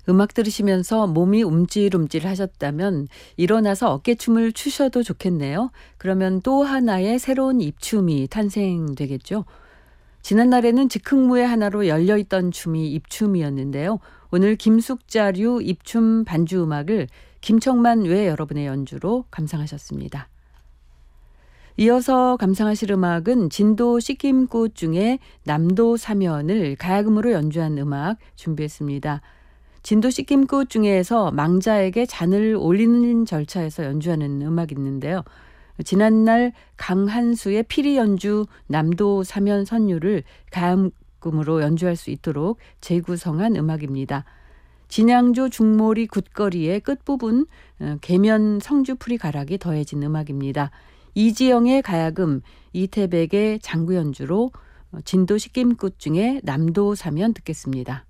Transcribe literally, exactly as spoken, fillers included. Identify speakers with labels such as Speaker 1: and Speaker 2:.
Speaker 1: 음악 들으시면서 몸이 움찔움찔 하셨다면 일어나서 어깨춤을 추셔도 좋겠네요. 그러면 또 하나의 새로운 입춤이 탄생되겠죠. 지난날에는 즉흥무의 하나로 열려있던 춤이 입춤이었는데요. 오늘 김숙자류 입춤 반주 음악을 김청만 외 여러분의 연주로 감상하셨습니다. 이어서 감상하실 음악은 진도 씻김꽃 중에 남도 사면을 가야금으로 연주한 음악 준비했습니다. 진도 씻김꽃 중에서 망자에게 잔을 올리는 절차에서 연주하는 음악이 있는데요. 지난날 강한수의 피리 연주 남도 사면 선율을 가야금으로 연주할 수 있도록 재구성한 음악입니다. 진양조 중모리 굿거리의 끝부분 계면 성주풀이 가락이 더해진 음악입니다. 이지영의 가야금, 이태백의 장구 연주로 진도 씻김꽃 중에 남도 사면 듣겠습니다.